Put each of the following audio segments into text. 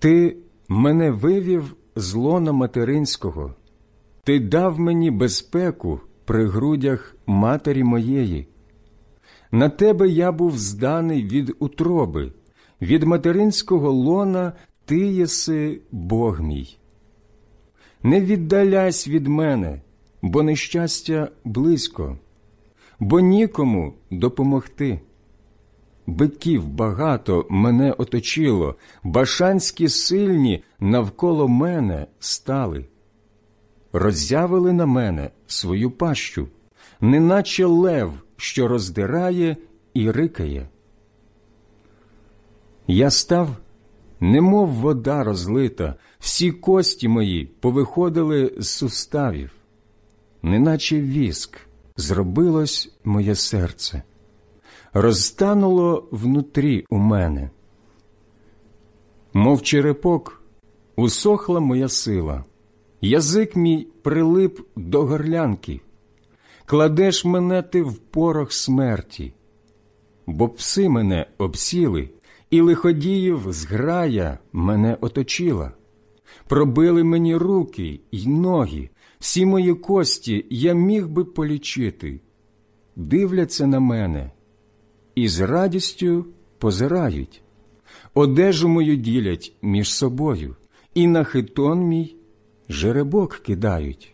Ти мене вивів з лона материнського, ти дав мені безпеку при грудях матері моєї. На тебе я був зданий від утроби, від материнського лона ти єси Бог мій. Не віддаляйся від мене, бо нещастя близько, бо нікому допомогти. Биків багато мене оточило, башанські сильні навколо мене стали. Роззявили на мене свою пащу, неначе лев, що роздирає і рикає. Я став, немов вода розлита, всі кості мої повиходили з суставів. Неначе віск зробилось моє серце, розтануло внутрі у мене. Мов черепок, усохла моя сила, язик мій прилип до горлянки. Кладеш мене ти в порох смерті, бо пси мене обсіли, і лиходіїв зграя мене оточила. Пробили мені руки й ноги, всі мої кості я міг би полічити. Дивляться на мене і з радістю позирають. Одежу мою ділять між собою, і на хитон мій жеребок кидають.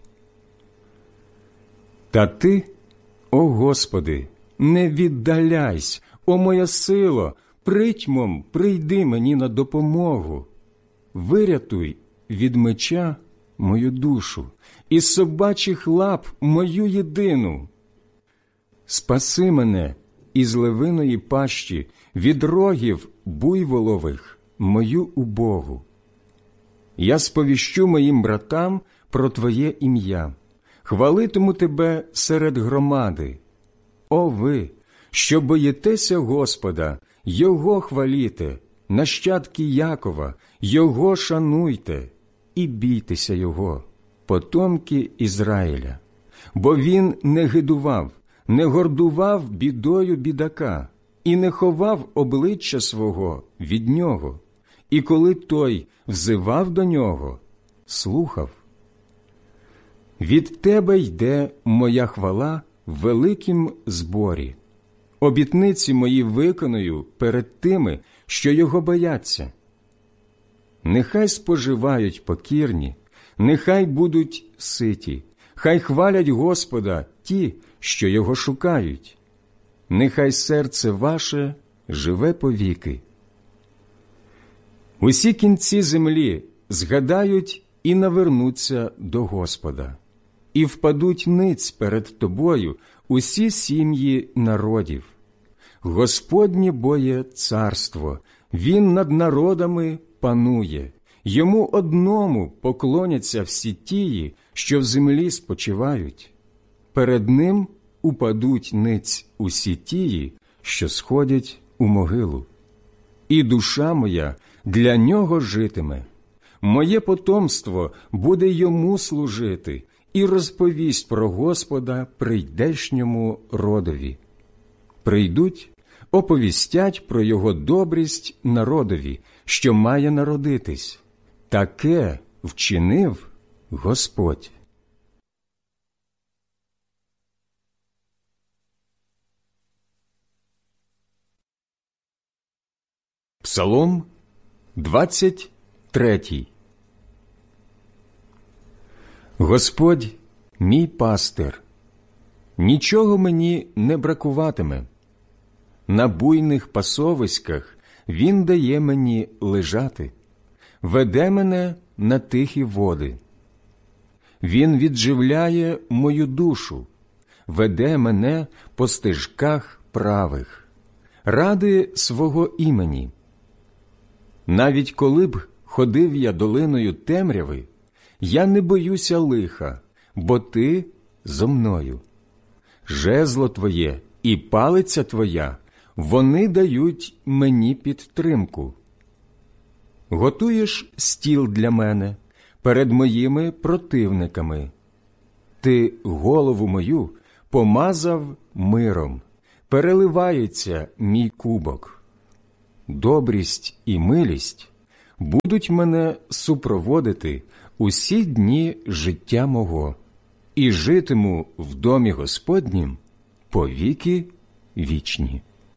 Та ти, о Господи, не віддаляйся, о моя сило, притьмом прийди мені на допомогу. Вирятуй від меча мою душу, із собачих лап мою єдину. Спаси мене із левиної пащі, від рогів буйволових мою убогу. Я сповіщу моїм братам про Твоє ім'я, хвалитиму Тебе серед громади. О ви, що боїтеся Господа, Його хваліте, нащадки Якова, Його шануйте і бійтеся Його, потомки Ізраїля. Бо Він не гидував, не гордував бідою бідака і не ховав обличчя свого від нього, і коли той взивав до нього, слухав. Від Тебе йде моя хвала в великім зборі. Обітниці мої виконую перед тими, що Його бояться. Нехай споживають покірні, нехай будуть ситі, хай хвалять Господа ті, що Його шукають. Нехай серце ваше живе повіки. Усі кінці землі згадають і навернуться до Господа, і впадуть ниць перед Тобою усі сім'ї народів. Господнє бо є царство, Він над народами панує. Йому одному поклоняться всі тії, що в землі спочивають. Перед Ним упадуть ниць усі тії, що сходять у могилу. І душа моя для Нього житиме. Моє потомство буде Йому служити і розповість про Господа прийдешньому родові. Прийдуть, оповістять про Його добрість народові, що має народитись. Таке вчинив Господь. Псалом 23. Господь – мій пастир, нічого мені не бракуватиме. На буйних пасовиськах Він дає мені лежати, веде мене на тихі води. Він відживляє мою душу, веде мене по стежках правих, ради свого імені. Навіть коли б ходив я долиною темряви, я не боюся лиха, бо Ти зо мною. Жезло Твоє і палиця Твоя, вони дають мені підтримку. Готуєш стіл для мене перед моїми противниками. Ти голову мою помазав миром, переливається мій кубок. Добрість і милість будуть мене супроводити усі дні життя мого, і житиму в домі Господнім по віки вічні.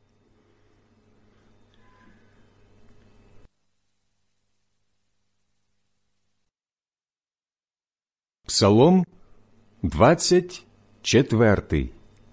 Псалом 24.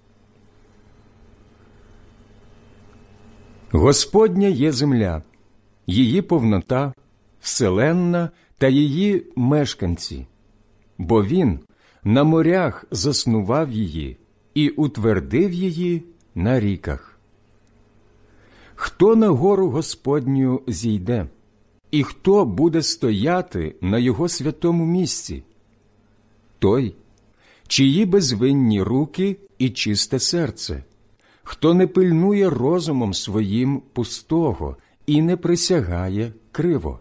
Господня є земля, її повнота, вселенна та її мешканці, бо Він на морях заснував її і утвердив її на ріках. Хто на гору Господню зійде, і хто буде стояти на його святому місці? Той, чиї безвинні руки і чисте серце, хто не пильнує розумом своїм пустого і не присягає криво.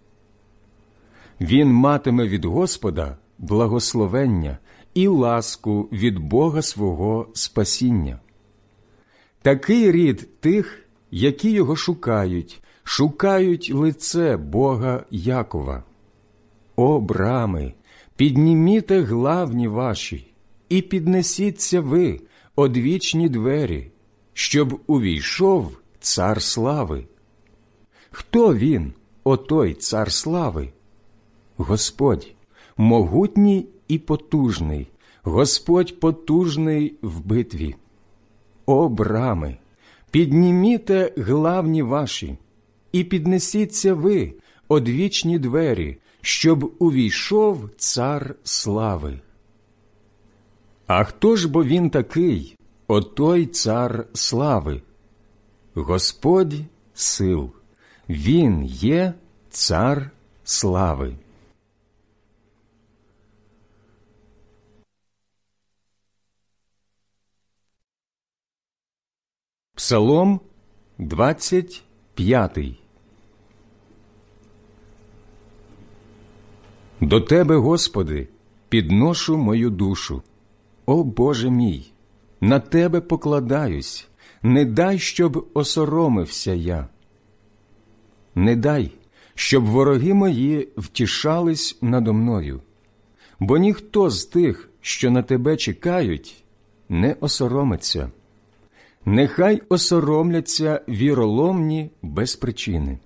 Він матиме від Господа благословення і ласку від Бога свого спасіння. Такий рід тих, які його шукають лице Бога Якова. О, брами, підніміте главні ваші, і піднесіться ви, одвічні двері, щоб увійшов цар слави. Хто він, отой цар слави? Господь, могутній і потужний, Господь потужний в битві. О, брами, підніміте главні ваші, і піднесіться ви, одвічні двері, щоб увійшов цар слави. А хто ж бо він такий, отой цар слави? Господь сил, він є цар слави. Псалом 25. До Тебе, Господи, підношу мою душу. О Боже мій, на Тебе покладаюсь, не дай, щоб осоромився я. Не дай, щоб вороги мої втішались надо мною, бо ніхто з тих, що на Тебе чекають, не осоромиться. Нехай осоромляться віроломні без причини.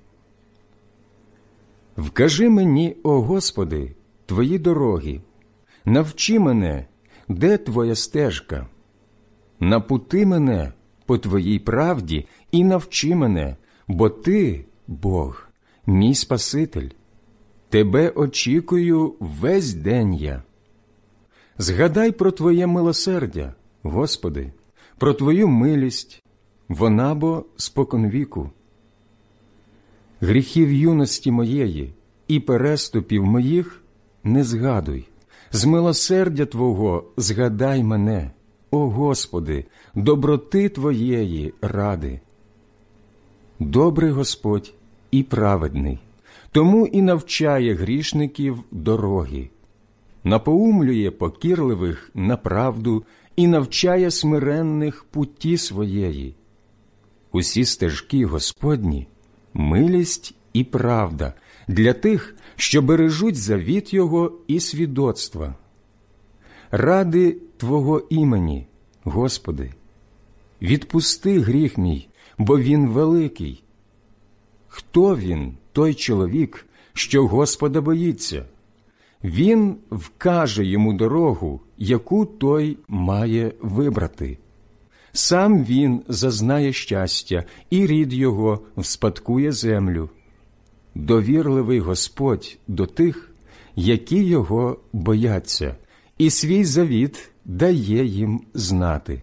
Вкажи мені, о Господи, Твої дороги, навчи мене, де Твоя стежка. Напути мене по Твоїй правді і навчи мене, бо Ти, Бог, мій Спаситель. Тебе очікую весь день я. Згадай про Твоє милосердя, Господи, про Твою милість, вона бо споконвіку. Гріхів юності моєї і переступів моїх не згадуй. З милосердя Твого згадай мене, о Господи, доброти Твоєї ради. Добрий Господь і праведний, тому і навчає грішників дороги, напоумлює покірливих на правду і навчає смиренних путі своєї. Усі стежки Господні – милість і правда для тих, що бережуть завіт Його і свідоцтва. Ради Твого імені, Господи, відпусти гріх мій, бо він великий. Хто він, той чоловік, що Господа боїться? Він вкаже йому дорогу, яку той має вибрати. Сам він зазнає щастя, і рід його вспадкує землю. Довірливий Господь до тих, які його бояться, і свій завіт дає їм знати.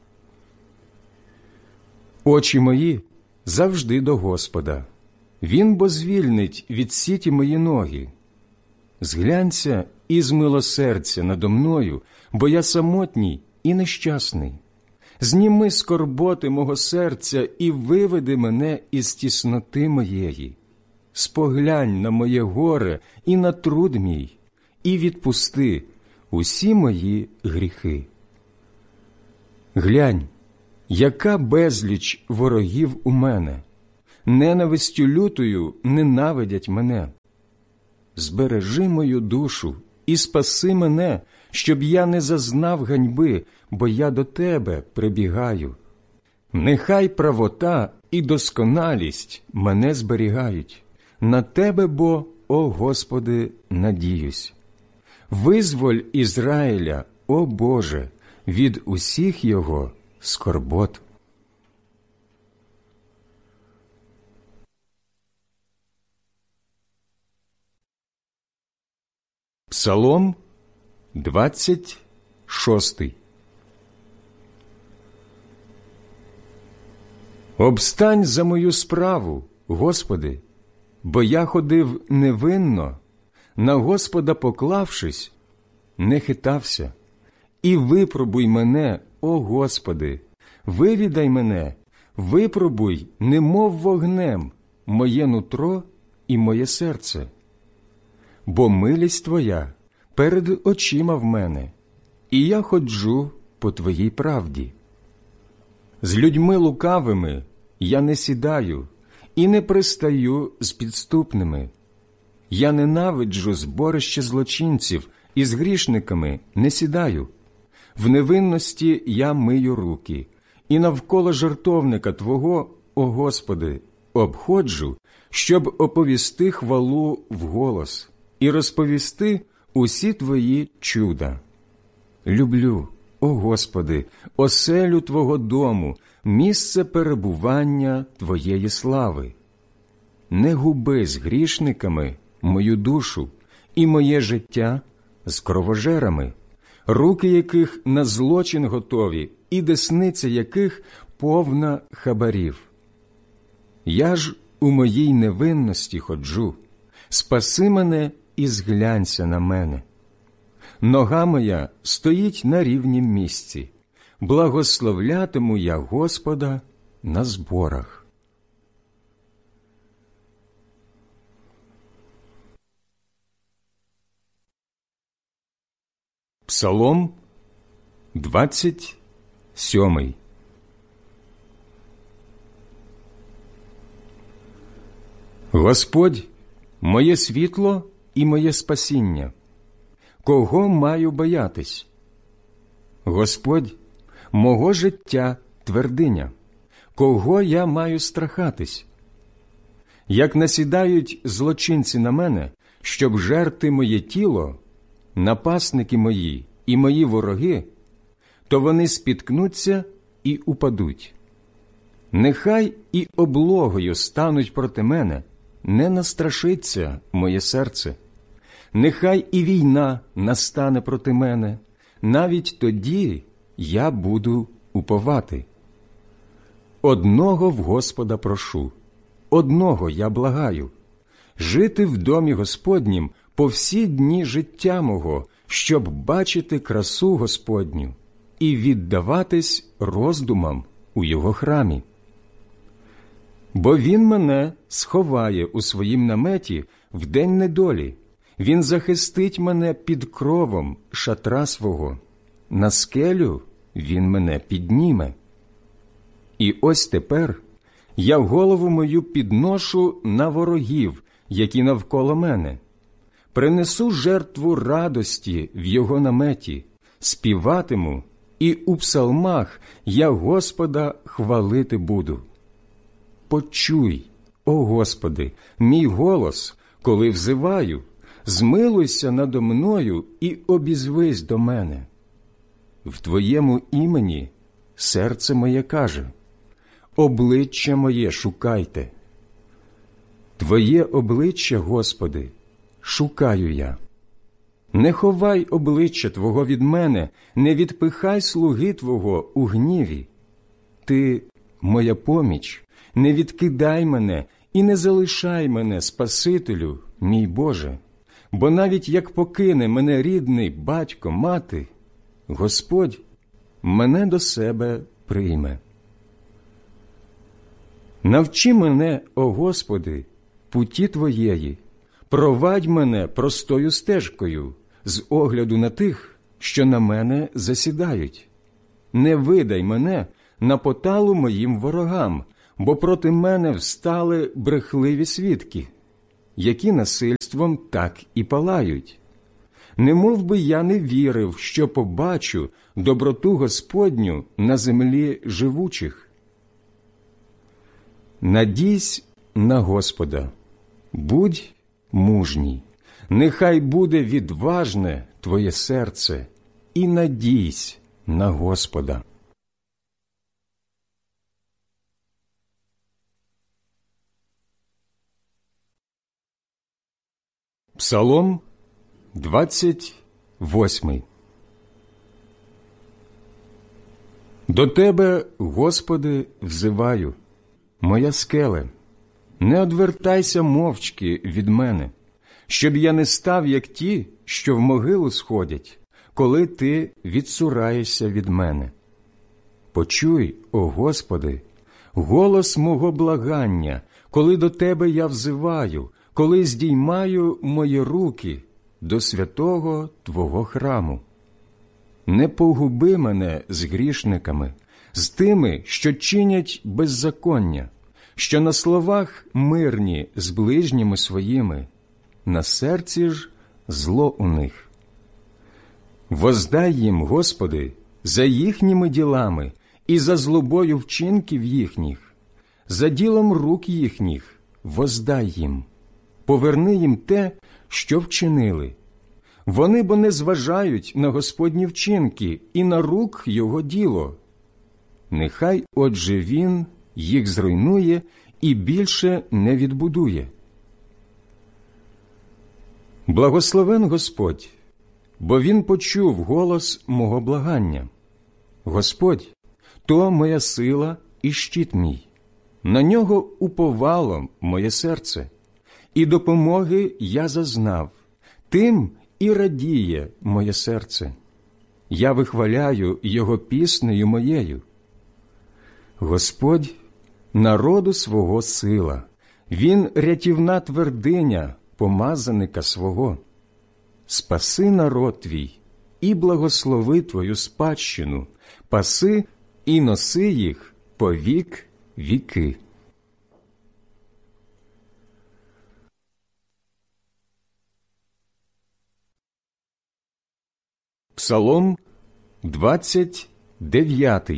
Очі мої завжди до Господа. Він бо звільнить від сіті мої ноги. Зглянься і змилосердься надо мною, бо я самотній і нещасний. Зніми скорботи мого серця і виведи мене із тісноти моєї. Споглянь на моє горе і на труд мій, і відпусти усі мої гріхи. Глянь, яка безліч ворогів у мене, ненавистю лютою ненавидять мене. Збережи мою душу і спаси мене, щоб я не зазнав ганьби, бо я до Тебе прибігаю. Нехай правота і досконалість мене зберігають. На Тебе, бо, о Господи, надіюсь. Визволь Ізраїля, о Боже, від усіх його скорбот. Псалом 26. Обстань за мою справу, Господи, бо я ходив невинно, на Господа поклавшись, не хитався. І випробуй мене, о Господи, вивідай мене, випробуй, немов вогнем, моє нутро і моє серце. Бо милість Твоя перед очима в мене, і я ходжу по Твоїй правді. З людьми лукавими я не сідаю і не пристаю з підступними. Я ненавиджу зборище злочинців і з грішниками не сідаю. В невинності я мию руки, і навколо жертовника Твого, о Господи, обходжу, щоб оповісти хвалу вголос і розповісти усі Твої чуда. Люблю, о Господи, оселю Твого дому, місце перебування Твоєї слави. Не губи з грішниками мою душу і моє життя з кровожерами, руки яких на злочин готові і десниця яких повна хабарів. Я ж у моїй невинності ходжу, спаси мене і зглянься на мене. Нога моя стоїть на рівнім місці, благословлятиму я Господа на зборах. Псалом 27. Господь – моє світло і моє спасіння. Кого маю боятись? Господь – мого життя твердиня. Кого я маю страхатись? Як насідають злочинці на мене, щоб жерти моє тіло, напасники мої і мої вороги, то вони спіткнуться і упадуть. Нехай і облогою стануть проти мене, не настрашиться моє серце. Нехай і війна настане проти мене, навіть тоді я буду уповати. Одного в Господа прошу, одного я благаю, жити в домі Господнім по всі дні життя мого, щоб бачити красу Господню і віддаватись роздумам у Його храмі. Бо Він мене сховає у своїм наметі в день недолі, Він захистить мене під кровом шатра свого, на скелю Він мене підніме. І ось тепер я голову мою підношу на ворогів, які навколо мене. Принесу жертву радості в Його наметі, співатиму, і у псалмах я Господа хвалити буду. Почуй, о Господи, мій голос, коли взиваю, змилуйся надо мною і обізвись до мене. В Твоєму імені серце моє каже, обличчя моє шукайте. Твоє обличчя, Господи, шукаю я. Не ховай обличчя Твого від мене, не відпихай слуги Твого у гніві. Ти – моя поміч, не відкидай мене і не залишай мене, Спасителю, мій Боже. Бо навіть як покине мене рідний батько, мати, Господь мене до себе прийме. Навчи мене, о Господи, путі Твоєї, провадь мене простою стежкою з огляду на тих, що на мене засідають. Не видай мене на поталу моїм ворогам, бо проти мене встали брехливі свідки, які насильством так і палають. Немов би я не вірив, що побачу доброту Господню на землі живучих. Надійсь на Господа, будь мужній, нехай буде відважне твоє серце, і надійсь на Господа. Псалом 28. До Тебе, Господи, взиваю, моя скеле, не одвертайся мовчки від мене, щоб я не став, як ті, що в могилу сходять, коли Ти відсураєшся від мене. Почуй, о Господи, голос мого благання, коли до Тебе я взиваю, коли здіймаю мої руки до святого Твого храму. Не погуби мене з грішниками, з тими, що чинять беззаконня, що на словах мирні з ближніми своїми, на серці ж зло у них. Воздай їм, Господи, за їхніми ділами і за злобою вчинків їхніх, за ділом рук їхніх воздай їм. Поверни їм те, що вчинили. Вони бо не зважають на Господні вчинки і на рук Його діло. Нехай, отже, Він їх зруйнує і більше не відбудує. Благословен Господь, бо Він почув голос мого благання. Господь – то моя сила і щит мій. На Нього уповало моє серце. І допомоги я зазнав, тим і радіє моє серце. Я вихваляю Його піснею моєю. Господь – народу свого сила, Він рятівна твердиня помазаника свого. Спаси народ твій і благослови твою спадщину, паси і носи їх по вік віки. Псалом 29.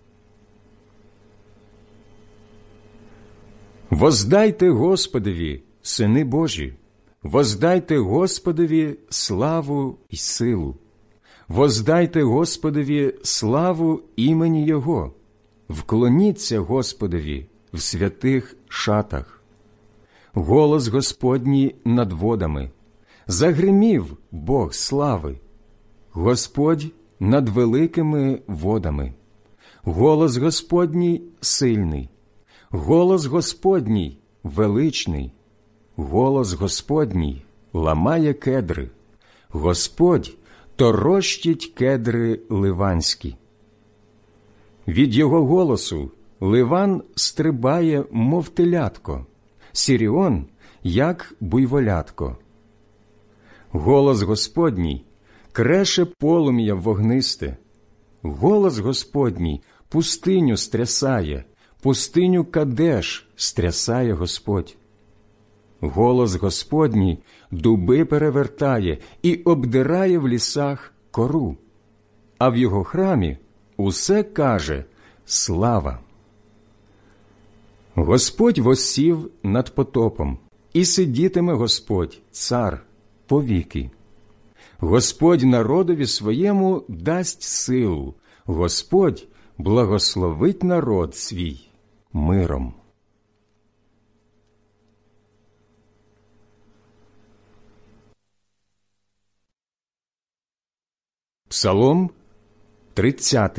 Воздайте Господові, сини Божі, воздайте Господові славу й силу. Воздайте Господові славу імені Його. Вклоніться Господові в святих шатах. Голос Господній над водами. Загримів Бог слави. Господь над великими водами. Голос Господній сильний. Голос Господній величний. Голос Господній ламає кедри. Господь торощить кедри ливанські. Від Його голосу Ливан стрибає, мов телятко, Сіріон, як буйволятко. Голос Господній креше полум'я вогнисте. Голос Господній пустиню стрясає, пустиню Кадеш стрясає Господь. Голос Господній дуби перевертає і обдирає в лісах кору, а в Його храмі усе каже слава. Господь воссів над потопом, і сидітиме Господь, цар, повіки. Господь народові своєму дасть силу, Господь благословить народ свій миром. Псалом 30.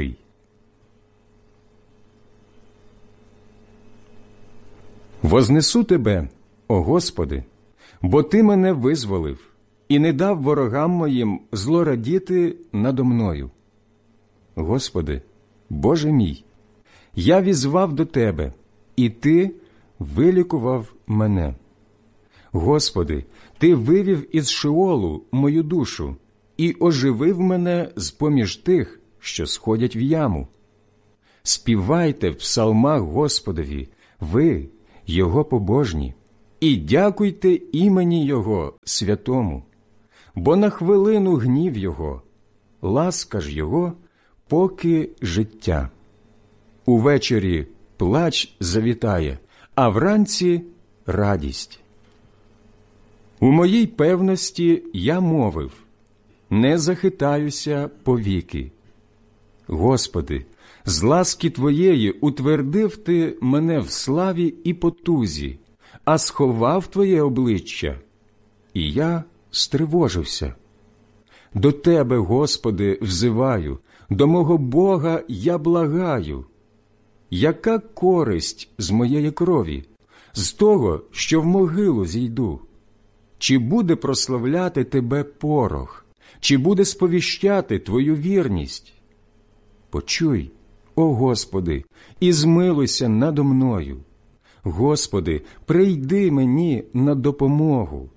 Вознесу Тебе, о Господи, бо Ти мене визволив і не дав ворогам моїм злорадіти надо мною. Господи, Боже мій, я візвав до Тебе, і Ти вилікував мене. Господи, Ти вивів із Шеолу мою душу і оживив мене з-поміж тих, що сходять в яму. Співайте в псалмах Господові, ви, Його побожні, і дякуйте імені Його святому, бо на хвилину гнів Його, ласка ж Його, поки життя. Увечері плач завітає, а вранці радість. У моїй певності я мовив, не захитаюся повіки. Господи, з ласки Твоєї утвердив Ти мене в славі і потузі, а сховав Твоє обличчя, і я стривожився. До Тебе, Господи, взиваю, до мого Бога я благаю. Яка користь з моєї крові, з того, що в могилу зійду? Чи буде прославляти Тебе порох, чи буде сповіщати Твою вірність? Почуй, о Господи, і змилуйся надо мною. Господи, прийди мені на допомогу.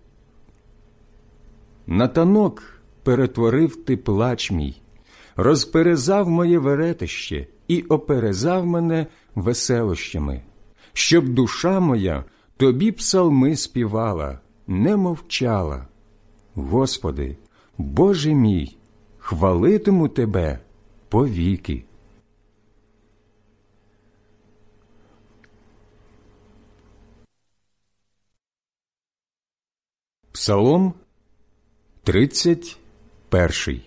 На танок перетворив Ти плач мій, розперезав моє веретище і оперезав мене веселощами, щоб душа моя Тобі псалми співала, не мовчала. Господи, Боже мій, хвалитиму Тебе повіки. Псалом 31.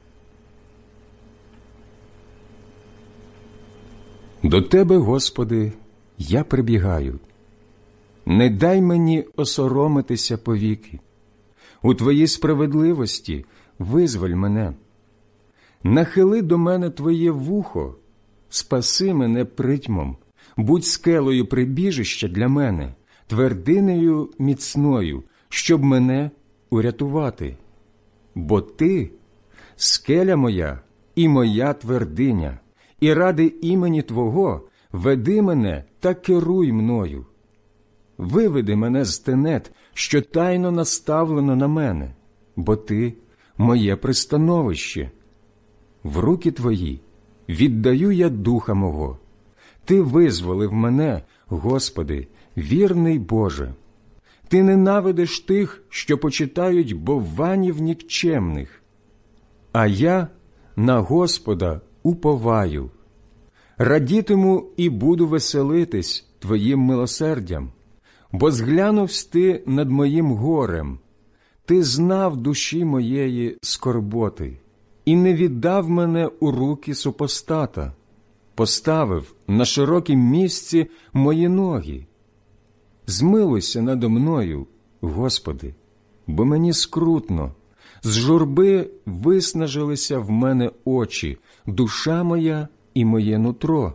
До Тебе, Господи, я прибігаю. Не дай мені осоромитися повіки. У Твоїй справедливості визволь мене. Нахили до мене Твоє вухо, спаси мене притьмом, будь скелею прибіжища для мене, твердинею міцною, щоб мене урятувати. Бо Ти – скеля моя і моя твердиня, і ради імені Твого веди мене та керуй мною. Виведи мене з тенет, що тайно наставлено на мене, бо Ти – моє пристановище. В руки Твої віддаю я духа мого. Ти визволив мене, Господи, вірний Боже. Ти ненавидиш тих, що почитають бовванів нікчемних. А я на Господа уповаю. Радітиму і буду веселитись Твоїм милосердям, бо зглянувсь Ти над моїм горем. Ти знав душі моєї скорботи і не віддав мене у руки супостата, поставив на широкім місці мої ноги. Змилуйся надо мною, Господи, бо мені скрутно, з журби виснажилися в мене очі, душа моя і моє нутро.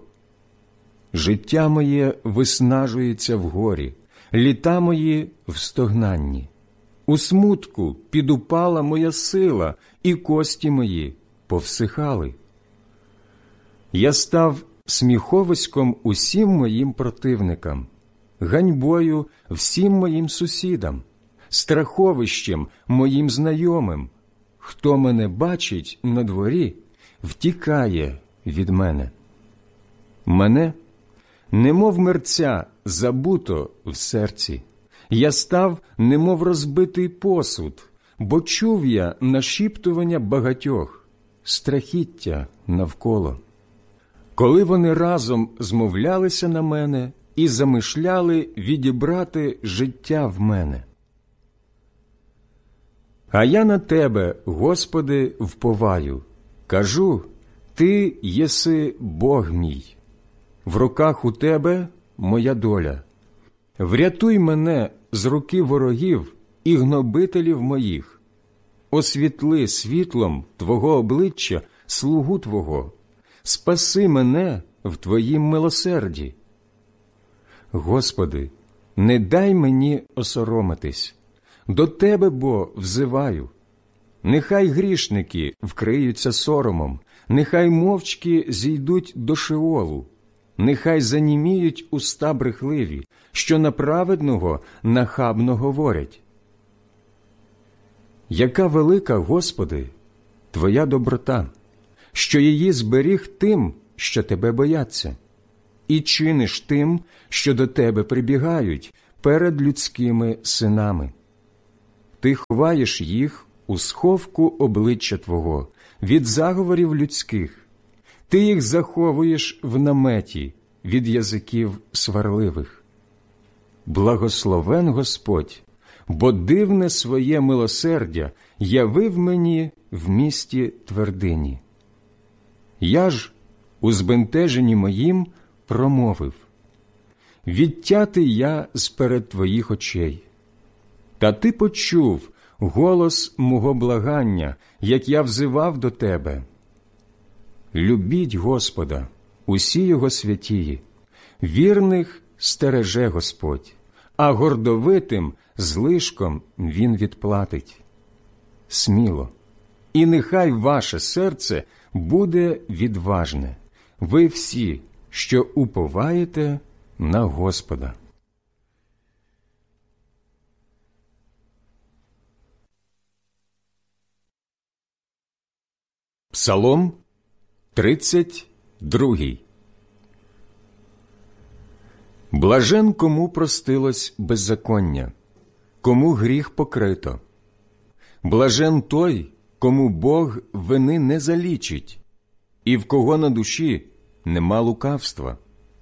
Життя моє виснажується в горі, літа мої в стогнанні. У смутку підупала моя сила, і кості мої повсихали. Я став сміховиськом усім моїм противникам, ганьбою всім моїм сусідам, страховищем моїм знайомим. Хто мене бачить на дворі, втікає від мене. Мене, немов мерця, забуто в серці. Я став, немов розбитий посуд, бо чув я нашіптування багатьох, страхіття навколо. Коли вони разом змовлялися на мене і замишляли відібрати життя в мене. А я на Тебе, Господи, вповаю, кажу, Ти єси Бог мій. В руках у Тебе моя доля. Врятуй мене з руки ворогів і гнобителів моїх. Освітли світлом Твого обличчя слугу Твого. Спаси мене в Твоїм милосерді. Господи, не дай мені осоромитись. До Тебе, бо взиваю. Нехай грішники вкриються соромом, нехай мовчки зійдуть до Шеолу, нехай заніміють уста брехливі, що на праведного нахабно говорять. Яка велика, Господи, Твоя доброта, що її зберіг тим, що Тебе бояться, і чиниш тим, що до тебе прибігають, перед людськими синами. Ти ховаєш їх у сховку обличчя Твого від заговорів людських. Ти їх заховуєш в наметі від язиків сварливих. Благословен Господь, бо дивне своє милосердя явив мені в місті твердині. Я ж у збентеженні моїм промовив: відтятий я з-перед Твоїх очей. Та Ти почув голос мого благання, як я взивав до Тебе. Любіть Господа, усі Його святії, вірних стереже Господь, а гордовитим злишком Він відплатить. Сміло, і нехай ваше серце буде відважне, ви всі, що уповаєте на Господа. Псалом 32. Блажен, кому простилось беззаконня, кому гріх покрито. Блажен той, кому Бог вини не залічить, і в кого на душі нема лукавства.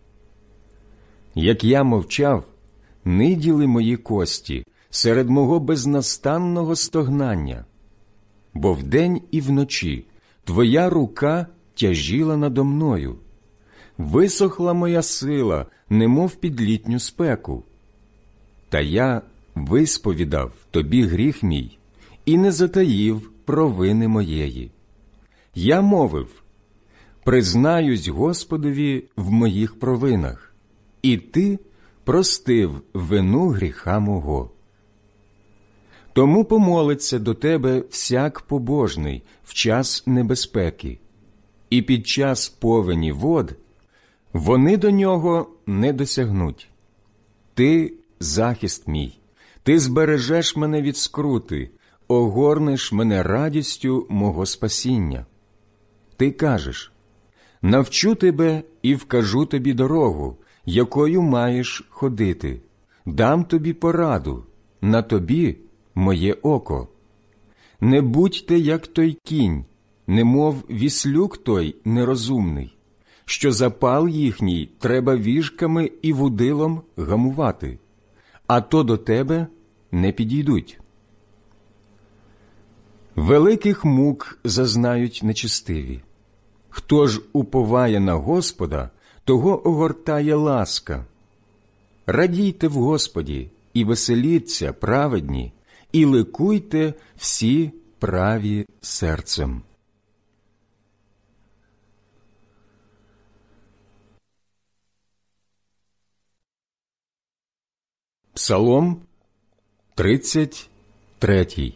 Як я мовчав, ниділи мої кості серед мого безнастанного стогнання, бо вдень і вночі Твоя рука тяжіла надо мною. Висохла моя сила, немов під літню спеку. Та я висповідав Тобі гріх мій і не затаїв провини моєї. Я мовив: признаюсь Господові в моїх провинах, і Ти простив вину гріха мого. Тому помолиться до Тебе всяк побожний в час небезпеки, і під час повені вод вони до нього не досягнуть. Ти – захист мій, Ти збережеш мене від скрути, огорнеш мене радістю мого спасіння. Ти кажеш: навчу тебе і вкажу тобі дорогу, якою маєш ходити, дам тобі пораду, на тобі моє око. Не будьте, як той кінь, немов віслюк той нерозумний, що запал їхній треба віжками і вудилом гамувати, а то до тебе не підійдуть. Великих мук зазнають нечестиві. Хто ж уповає на Господа, того огортає ласка. Радійте в Господі і веселіться, праведні, і ликуйте всі праві серцем. Псалом 33.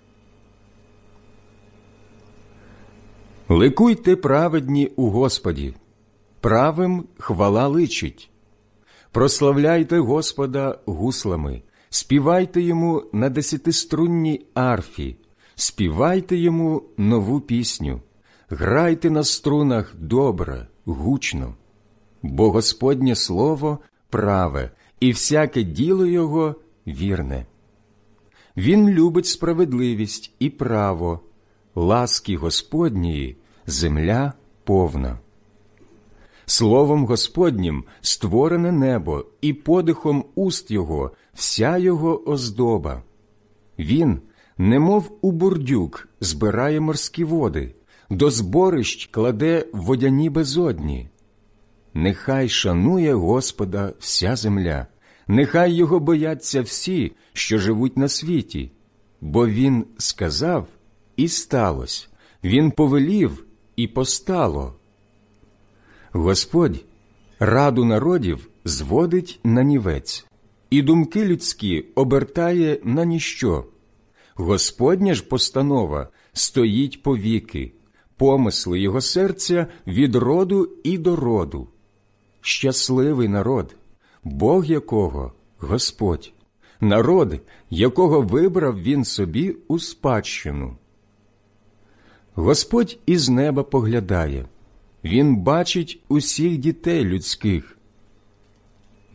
Ликуйте, праведні, у Господі, правим хвала личить. Прославляйте Господа гуслами, співайте Йому на десятиструнній арфі, співайте Йому нову пісню, грайте на струнах добре, гучно. Бо Господнє слово праве, і всяке діло Його вірне. Він любить справедливість і право, ласки Господньої земля повна. Словом Господнім створене небо, і подихом уст Його вся Його оздоба. Він, немов у бурдюк, збирає морські води, до зборищ кладе водяні безодні. Нехай шанує Господа вся земля, нехай Його бояться всі, що живуть на світі. Бо Він сказав, і сталося, Він повелів, і постало. Господь раду народів зводить на нівець, і думки людські обертає на ніщо. Господня ж постанова стоїть повіки, помисли Його серця від роду і до роду. Щасливий народ, Бог якого – Господь, народ, якого вибрав Він собі у спадщину. Господь із неба поглядає, Він бачить усіх дітей людських,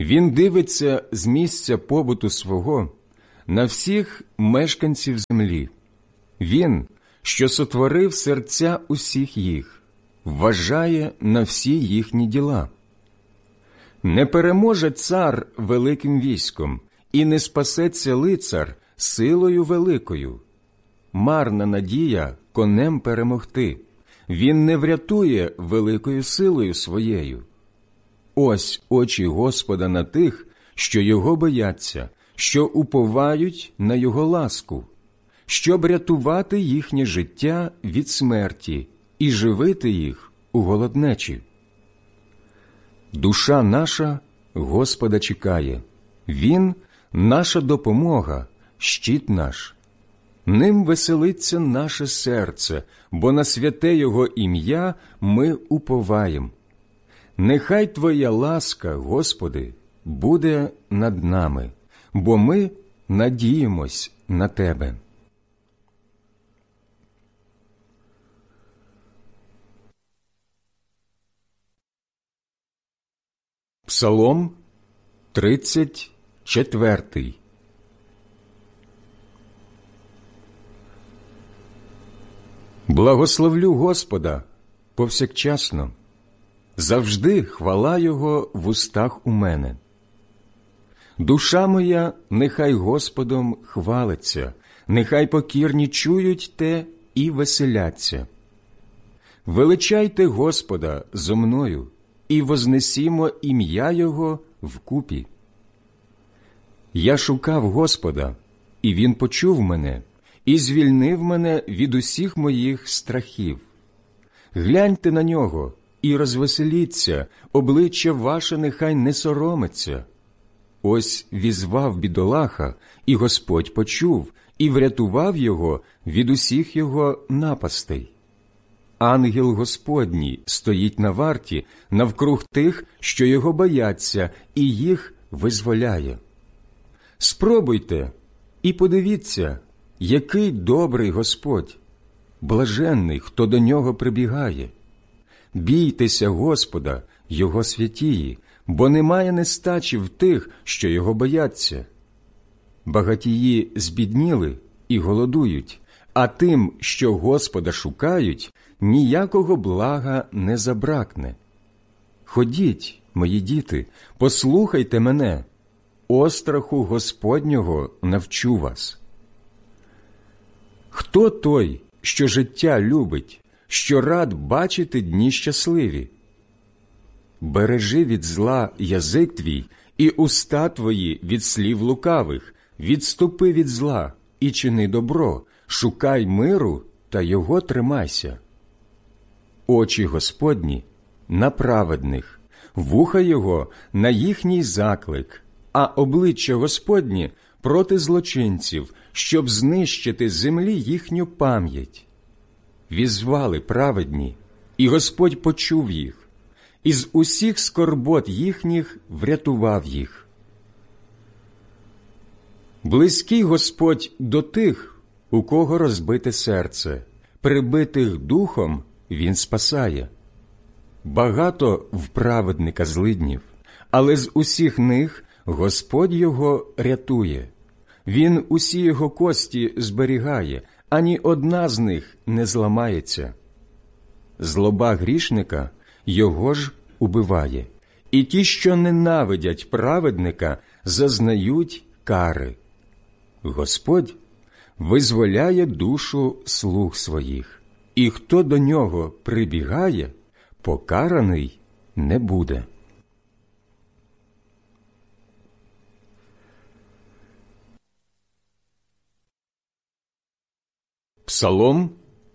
Він дивиться з місця побуту свого на всіх мешканців землі. Він, що сотворив серця усіх їх, вважає на всі їхні діла. Не переможе цар великим військом, і не спасеться лицар силою великою. Марна надія конем перемогти. Він не врятує великою силою своєю. Ось очі Господа на тих, що його бояться, що уповають на його ласку, щоб рятувати їхнє життя від смерті і живити їх у голоднечі. Душа наша Господа чекає. Він – наша допомога, щит наш. Ним веселиться наше серце, бо на святе Його ім'я ми уповаєм. Нехай Твоя ласка, Господи, буде над нами, бо ми надіємось на Тебе. Псалом 34. Благословлю Господа повсякчасно, завжди хвала Його в устах у мене. Душа моя нехай Господом хвалиться, нехай покірні чують те і веселяться. Величайте Господа зо мною, і вознесімо ім'я Його вкупі. Я шукав Господа, і Він почув мене, і звільнив мене від усіх моїх страхів. Гляньте на Нього і розвеселіться, обличчя ваше нехай не соромиться. Ось візвав бідолаха, і Господь почув, і врятував його від усіх його напастей. Ангел Господній стоїть на варті навкруг тих, що його бояться, і їх визволяє. Спробуйте і подивіться, який добрий Господь, блаженний, хто до нього прибігає. Бійтеся Господа, Його святії, бо немає нестачі в тих, що його бояться. Багатії збідніли і голодують, а тим, що Господа шукають, ніякого блага не забракне. Ходіть, мої діти, послухайте мене, остраху Господнього навчу вас. Хто той, що життя любить, що рад бачити дні щасливі? Бережи від зла язик твій і уста твої від слів лукавих, відступи від зла і чини добро, шукай миру та його тримайся. Очі Господні на праведних, вуха Його на їхній заклик, а обличчя Господнє проти злочинців, щоб знищити з землі їхню пам'ять. Візвали праведні, і Господь почув їх, із усіх скорбот їхніх врятував їх. Близький Господь до тих, у кого розбите серце, прибитих духом Він спасає. Багато в праведника злиднів, але з усіх них Господь його рятує. Він усі його кості зберігає, ані одна з них не зламається. Злоба грішника його ж убиває, і ті, що ненавидять праведника, зазнають кари. Господь визволяє душу слуг своїх, і хто до нього прибігає, покараний не буде. Псалом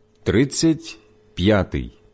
35.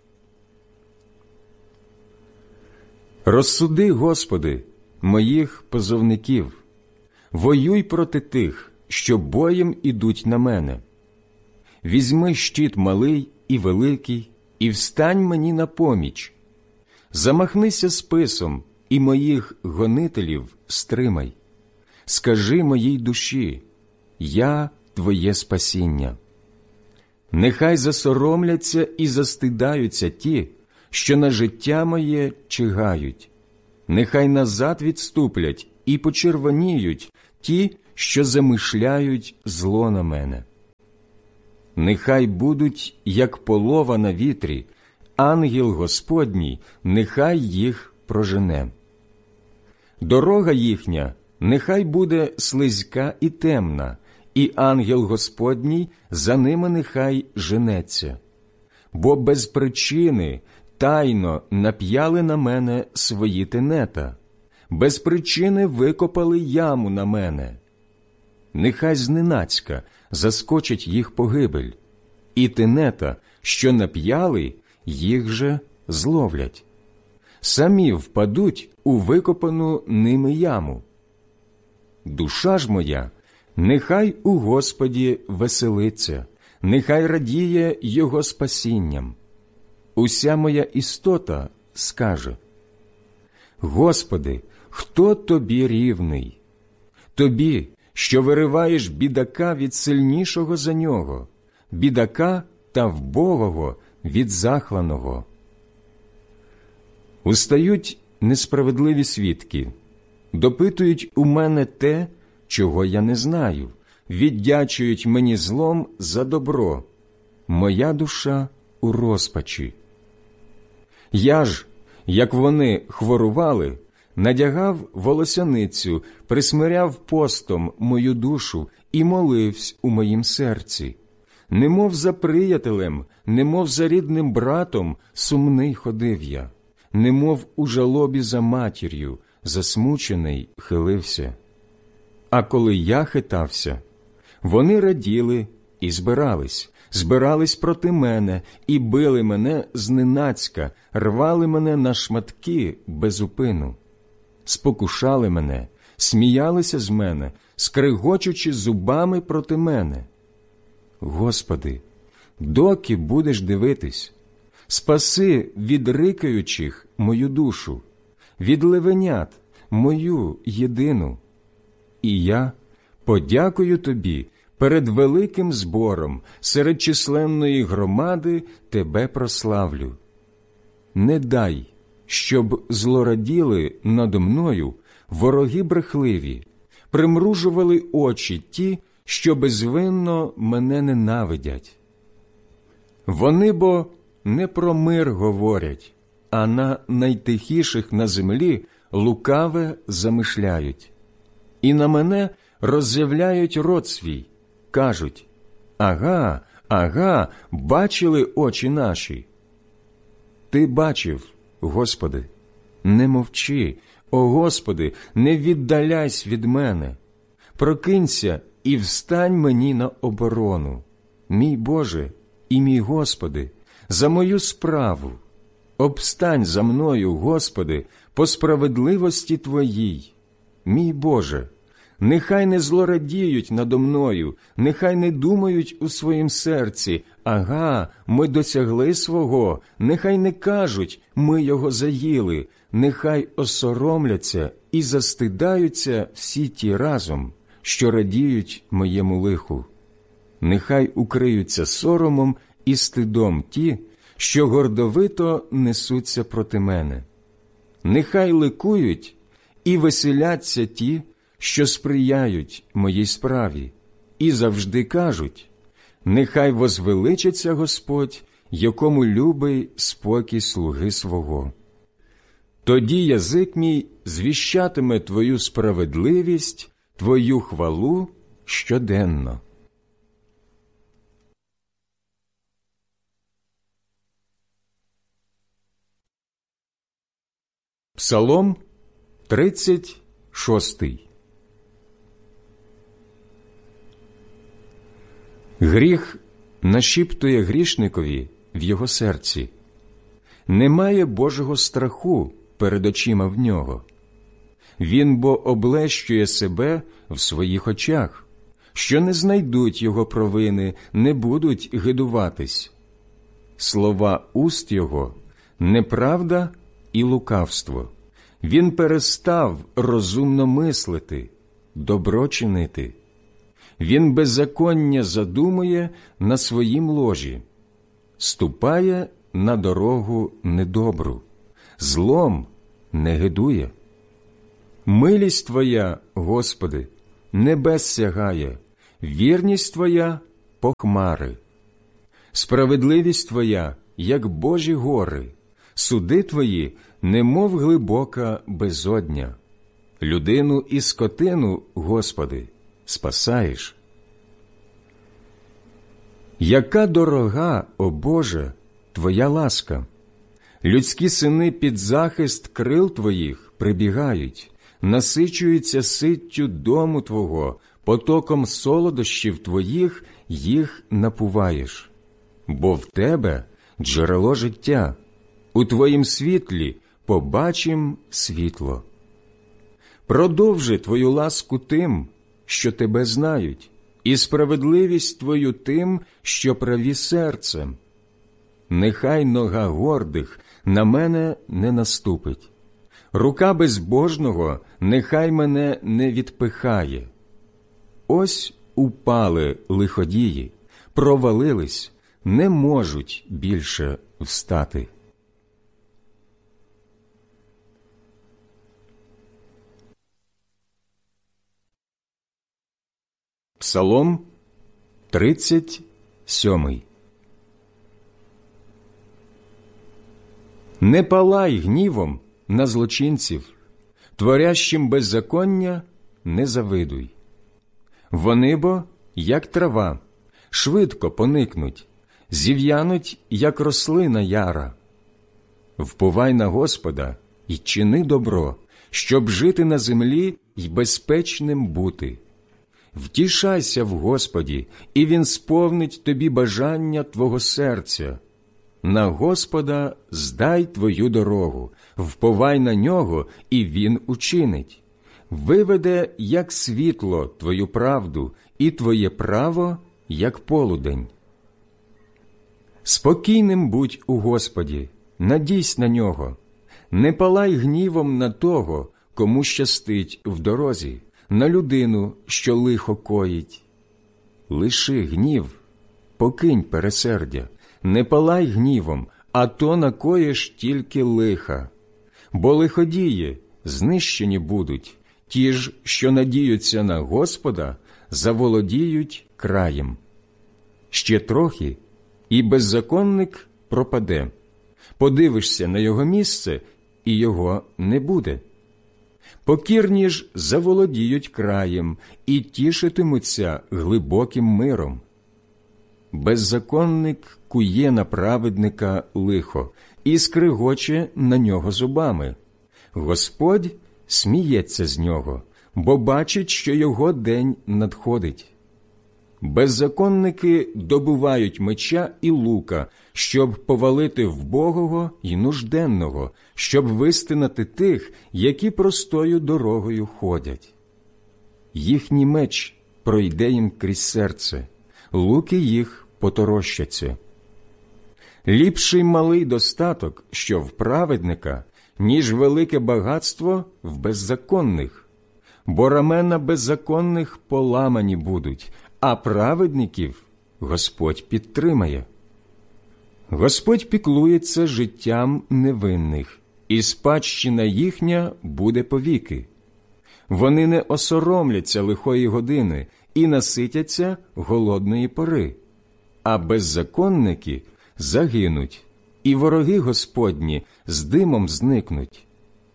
Розсуди, Господи, моїх позовників, воюй проти тих, що боєм ідуть на мене. Візьми щит малий і великий, і встань мені на поміч. Замахнися списом, і моїх гонителів стримай. Скажи моїй душі, я Твоє спасіння. Нехай засоромляться і застидаються ті, що на життя моє чигають. Нехай назад відступлять і почервоніють ті, що замишляють зло на мене. Нехай будуть, як полова на вітрі, ангел Господній нехай їх прожене. Дорога їхня нехай буде слизька і темна, і ангел Господній за ними нехай женеться. Бо без причини тайно нап'яли на мене свої тенета, без причини викопали яму на мене. Нехай зненацька заскочить їх погибель, і тенета, що нап'яли, їх же зловлять. Самі впадуть у викопану ними яму. Душа ж моя, нехай у Господі веселиться, нехай радіє Його спасінням. Уся моя істота скаже: Господи, хто Тобі рівний? Тобі, що вириваєш бідака від сильнішого за нього, бідака та вбогого від захланого. Устають несправедливі свідки, допитують у мене те, чого я не знаю, віддячують мені злом за добро. Моя душа у розпачі. Я ж, як вони хворували, надягав волосяницю, присмиряв постом мою душу і моливсь у моїм серці. Немов за приятелем, немов за рідним братом сумний ходив я, немов у жалобі за матір'ю, засмучений хилився. А коли я хитався, вони раділи і збирались проти мене і били мене зненацька, рвали мене на шматки без упину. Спокушали мене, сміялися з мене, скригочучи зубами проти мене. Господи, доки будеш дивитись? Спаси від рикаючих мою душу, від левенят мою єдину. І я подякую Тобі перед великим збором, серед численної громади Тебе прославлю. Не дай, щоб злораділи надо мною вороги брехливі, примружували очі ті, що безвинно мене ненавидять. Вони бо не про мир говорять, а на найтихіших на землі лукаве замишляють. І на мене роззявляють рот свій, кажуть: ага, ага, бачили очі наші. Ти бачив, Господи, не мовчи, о Господи, не віддаляйся від мене. Прокинься і встань мені на оборону, мій Боже і мій Господи, за мою справу. Обстань за мною, Господи, по справедливості Твоїй. Мій Боже, нехай не злорадіють надо мною, нехай не думають у своїм серці: ага, ми досягли свого, нехай не кажуть: ми його заїли, нехай осоромляться і застидаються всі ті разом, що радіють моєму лиху. Нехай укриються соромом і стидом ті, що гордовито несуться проти мене. Нехай ликують і веселяться ті, що сприяють моїй справі, і завжди кажуть: нехай возвеличиться Господь, якому любий спокій слуги свого. Тоді язик мій звіщатиме Твою справедливість, Твою хвалу щоденно. Псалом 36. Гріх нашіптує грішникові в його серці. Немає Божого страху перед очима в нього. Він бо облещує себе в своїх очах, що не знайдуть його провини, не будуть гидуватись. Слова уст його – неправда і лукавство. Він перестав розумно мислити, добро чинити. Він беззаконня задумує на своїм ложі, ступає на дорогу недобру, злом не гидує. Милість Твоя, Господи, небес сягає, вірність Твоя – по хмари. Справедливість Твоя, як Божі гори, суди Твої, немов глибока безодня. Людину і скотину, Господи, спасаєш. Яка дорога, о Боже, Твоя ласка! Людські сини під захист крил Твоїх прибігають, насичуються ситтю дому Твого, потоком солодощів Твоїх їх напуваєш. Бо в Тебе джерело життя, у Твоїм світлі побачим світло. Продовжи Твою ласку тим, що Тебе знають, і справедливість Твою тим, що праві серцем. Нехай нога гордих на мене не наступить. Рука безбожного нехай мене не відпихає. Ось упали лиходії, провалились, не можуть більше встати. Псалом 37. Не палай гнівом на злочинців, творящим беззаконня не завидуй. Вони бо, як трава, швидко поникнуть, зів'януть, як рослина яра. Вповай на Господа й чини добро, щоб жити на землі й безпечним бути. Втішайся в Господі, і Він сповнить тобі бажання твого серця. На Господа здай твою дорогу, вповай на Нього, і Він учинить. Виведе, як світло, твою правду, і твоє право, як полудень. Спокійним будь у Господі, надійсь на Нього. Не палай гнівом на того, кому щастить в дорозі, на людину, що лихо коїть. Лиши гнів, покинь пересердя, не палай гнівом, а то накоїш тільки лиха. Бо лиходії знищені будуть, ті ж, що надіються на Господа, заволодіють краєм. Ще трохи, і беззаконник пропаде. Подивишся на його місце, і його не буде. Покірні ж заволодіють краєм і тішитимуться глибоким миром. Беззаконник кує на праведника лихо і скригоче на нього зубами. Господь сміється з нього, бо бачить, що його день надходить. Беззаконники добувають меча і лука, щоб повалити вбогого й нужденного, щоб вистинати тих, які простою дорогою ходять. Їхній меч пройде їм крізь серце, луки їх поторощаться. Ліпший малий достаток, що в праведника, ніж велике багатство в беззаконних, бо рамена беззаконних поламані будуть, а праведників Господь підтримає. Господь піклується життям невинних, і спадщина їхня буде повіки. Вони не осоромляться лихої години і наситяться голодної пори, а беззаконники загинуть, і вороги Господні з димом зникнуть.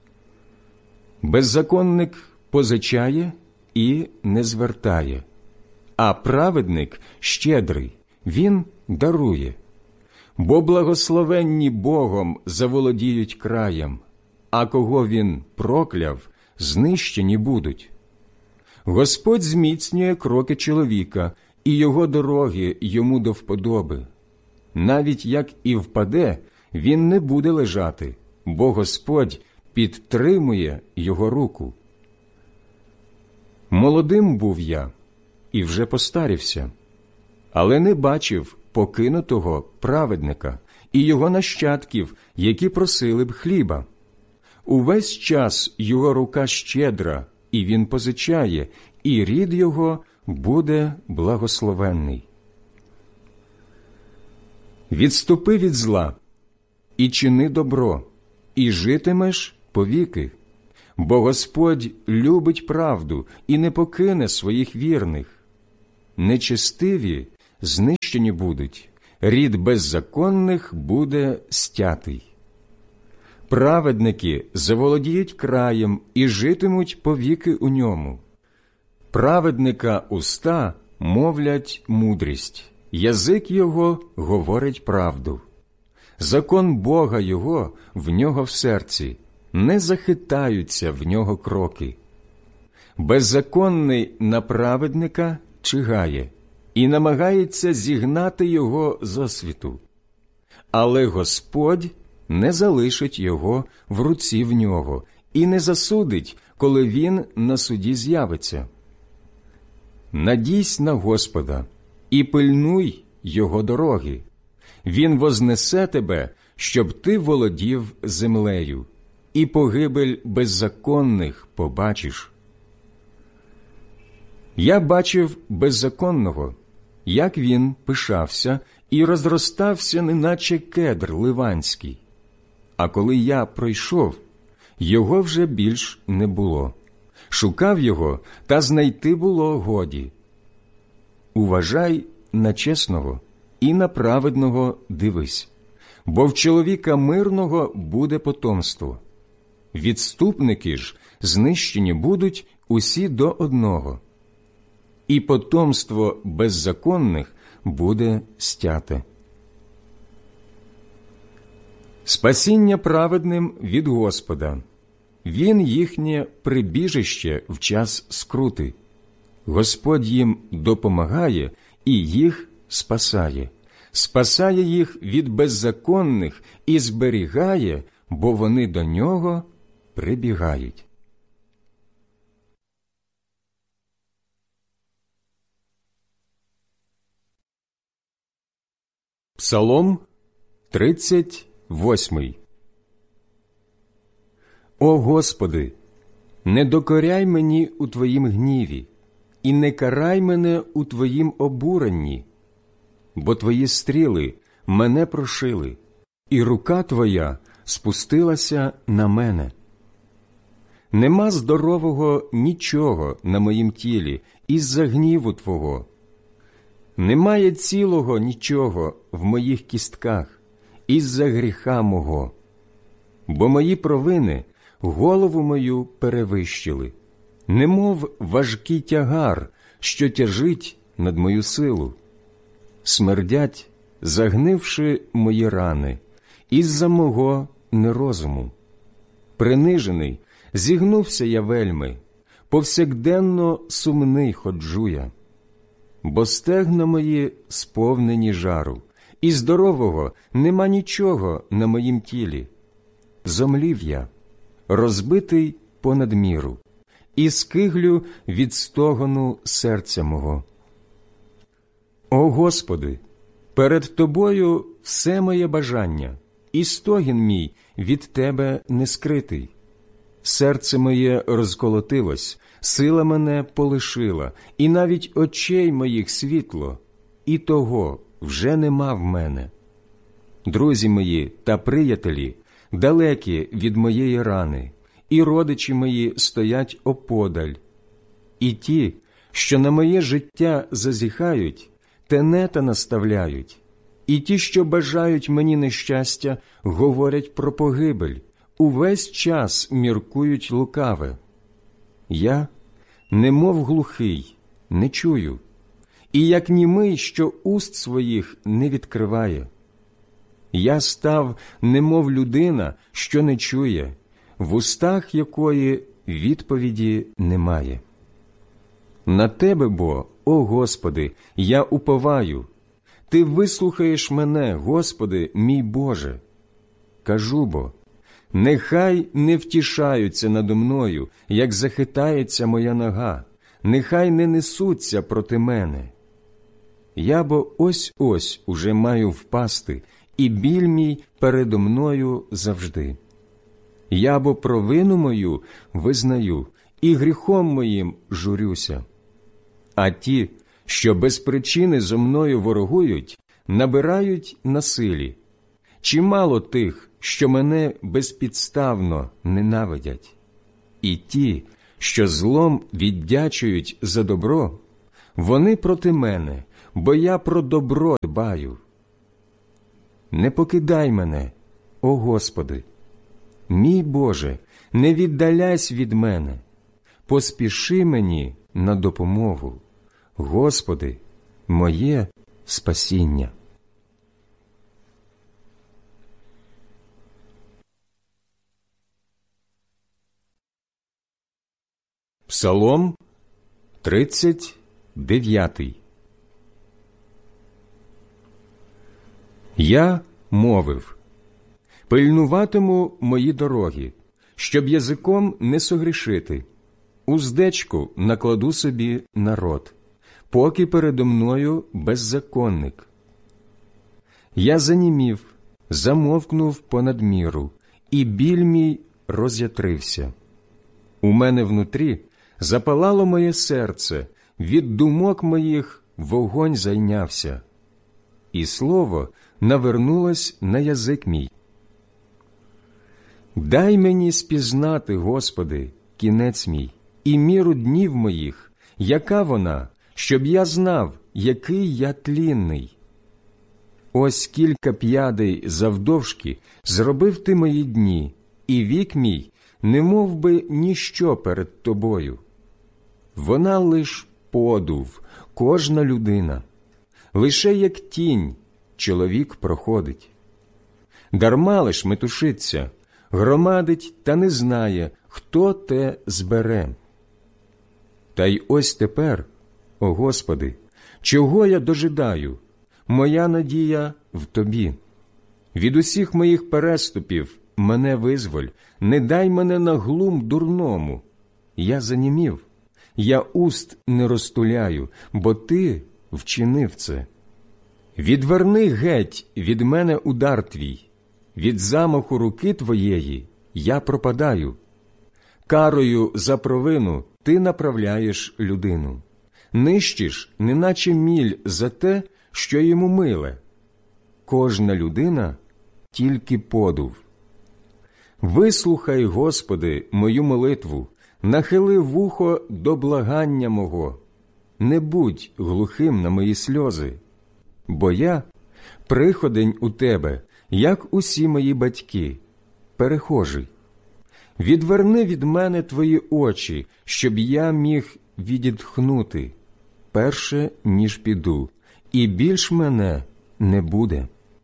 Беззаконник позичає і не звертає, а праведник щедрий, він дарує. Бо благословенні Богом заволодіють краєм, а кого він прокляв, знищені будуть. Господь зміцнює кроки чоловіка, і його дороги йому до вподоби. Навіть як і впаде, він не буде лежати, бо Господь підтримує його руку. Молодим був я, і вже постарівся, але не бачив покинутого праведника і його нащадків, які просили б хліба. Увесь час його рука щедра, і він позичає, і рід його буде благословенний. Відступи від зла і чини добро, і житимеш по повіки, бо Господь любить правду і не покине своїх вірних. Нечестиві знищені будуть, рід беззаконних буде стятий. Праведники заволодіють краєм і житимуть повіки у ньому. Праведника уста мовлять мудрість, язик його говорить правду. Закон Бога його в нього в серці, не захитаються в нього кроки. Беззаконний на праведника чигає і намагається зігнати його з освіту. Але Господь не залишить його в руці в нього і не засудить, коли він на суді з'явиться. Надійсь на Господа і пильнуй його дороги. Він вознесе тебе, щоб ти володів землею, і погибель беззаконних побачиш. Я бачив беззаконного, як він пишався і розростався, неначе кедр ливанський. А коли я пройшов, його вже більш не було. Шукав його, та знайти було годі. Уважай на чесного і на праведного дивись, бо в чоловіка мирного буде потомство. Відступники ж знищені будуть усі до одного, і потомство беззаконних буде стяте. Спасіння праведним від Господа. Він їхнє прибіжище в час скрути. Господь їм допомагає і їх спасає. Спасає їх від беззаконних і зберігає, бо вони до нього прибігають. Псалом 38. О Господи, не докоряй мені у Твоїм гніві, і не карай мене у Твоїм обуренні, бо Твої стріли мене прошили, і рука Твоя спустилася на мене. Нема здорового нічого на моїм тілі із-за гніву Твого. Немає цілого нічого в моїх кістках із-за гріха мого, бо мої провини голову мою перевищили, немов важкий тягар, що тяжить над мою силу. Смердять, загнивши мої рани, із-за мого нерозуму. Принижений, зігнувся я вельми, повсякденно сумний ходжу я. Бо стегна мої сповнені жару, і здорового нема нічого на моїм тілі. Зомлів я, розбитий понад міру, і скиглю від стогону серця мого. О Господи, перед Тобою все моє бажання, і стогін мій від Тебе не скритий. Серце моє розколотилось, сила мене полишила, і навіть очей моїх світло, і того вже нема в мене. Друзі мої та приятелі далекі від моєї рани, і родичі мої стоять оподаль. І ті, що на моє життя зазіхають, тенета наставляють, і ті, що бажають мені нещастя, говорять про погибель, увесь час міркують лукаве. Я, немов глухий, не чую, і як німий, що уст своїх не відкриває. Я став, немов людина, що не чує, в устах якої відповіді немає. На Тебе, бо, о Господи, я уповаю. Ти вислухаєш мене, Господи, мій Боже. Кажу бо, нехай не втішаються надо мною, як захитається моя нога, нехай не несуться проти мене. Я бо ось-ось уже маю впасти, і біль мій передо мною завжди. Я бо провину мою визнаю, і гріхом моїм журюся. А ті, що без причини зо мною ворогують, набирають на силі. Чимало тих, що мене безпідставно ненавидять, і ті, що злом віддячують за добро, вони проти мене, бо я про добро дбаю. Не покидай мене, о Господи! Мій Боже, не віддаляйся від мене, поспіши мені на допомогу, Господи, моє спасіння. Псалом 39. Я мовив: пильнуватиму мої дороги, щоб язиком не согрішити. Уздечку накладу собі на рот, поки передо мною беззаконник. Я занімів, замовкнув понад міру, і біль мій роз'ятрився. У мене внутрі запалало моє серце, від думок моїх вогонь зайнявся, і слово навернулось на язик мій. Дай мені спізнати, Господи, кінець мій, і міру днів моїх, яка вона, щоб я знав, який я тлінний. Ось кілька п'ядей завдовжки зробив ти мої дні, і вік мій немов би ніщо перед тобою. Вона лиш подув, кожна людина, лише як тінь чоловік проходить. Дарма лиш метушиться, громадить та не знає, хто те збере. Та й ось тепер, о Господи, чого я дожидаю? Моя надія в Тобі. Від усіх моїх переступів мене визволь, не дай мене на глум дурному. Я занімів, я уст не розтуляю, бо Ти вчинив це. Відверни геть від мене удар Твій, від замаху руки Твоєї я пропадаю. Карою за провину Ти направляєш людину. Нищиш, неначе міль за те, що йому миле. Кожна людина – тільки подув. Вислухай, Господи, мою молитву, нахили вухо до благання мого. Не будь глухим на мої сльози, бо я приходень у Тебе, як усі мої батьки, перехожий. Відверни від мене Твої очі, щоб я міг відітхнути, перше, ніж піду, і більш мене не буде.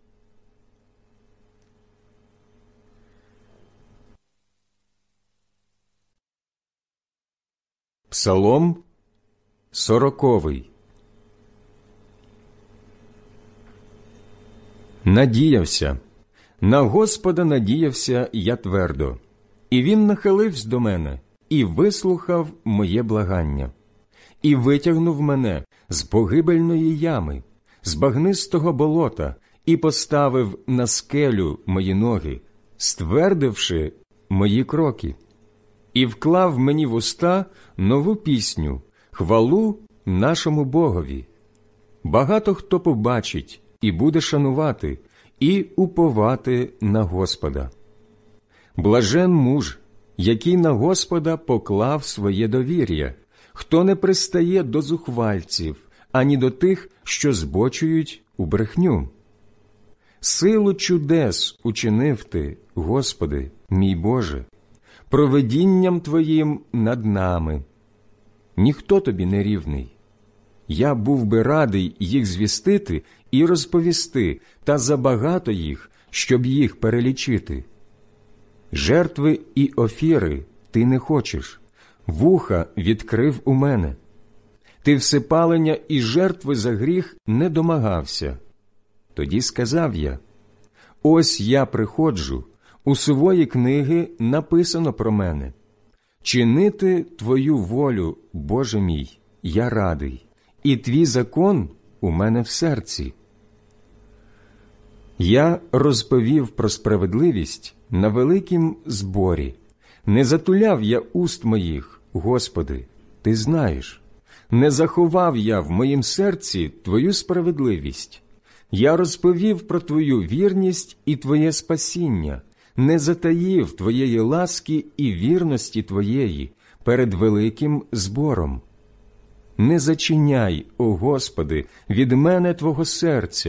Псалом 40. Надіявся, на Господа надіявся я твердо, і Він нахилився до мене, і вислухав моє благання, і витягнув мене з погибельної ями, з багнистого болота, і поставив на скелю мої ноги, ствердивши мої кроки, і вклав мені в уста нову пісню, хвалу нашому Богові. Багато хто побачить і буде шанувати, і уповати на Господа. Блажен муж, який на Господа поклав своє довір'я, хто не пристає до зухвальців, ані до тих, що збочують у брехню. Силу чудес учинив Ти, Господи, мій Боже, провидінням Твоїм над нами. Ніхто Тобі не рівний. Я був би радий їх звістити і розповісти, та забагато їх, щоб їх перелічити. Жертви і офіри Ти не хочеш, вуха відкрив у мене. Ти всепалення і жертви за гріх не домагався. Тоді сказав я: ось я приходжу, у свої книги написано про мене. Чинити Твою волю, Боже мій, я радий, і Твій закон у мене в серці. Я розповів про справедливість на великім зборі. Не затуляв я уст моїх, Господи, Ти знаєш. Не заховав я в моїм серці Твою справедливість. Я розповів про Твою вірність і Твоє спасіння, не затаїв Твоєї ласки і вірності Твоєї перед великим збором. Не зачиняй, о Господи, від мене Твого серця,